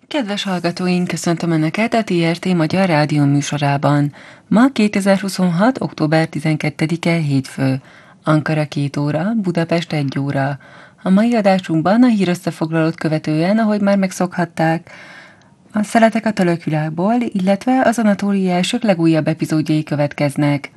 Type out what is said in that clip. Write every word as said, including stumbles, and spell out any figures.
Kedves hallgatóink, köszöntöm Önöket a té er té Magyar Rádió műsorában. Ma kétezer-huszonhat. október tizenkettedike hétfő. Ankara két óra, Budapest egy óra. A mai adásunkban a hírösszefoglalót követően, ahogy már megszokhatták, a szeletek a török világból, illetve az anatóliai elsők legújabb epizódjai következnek.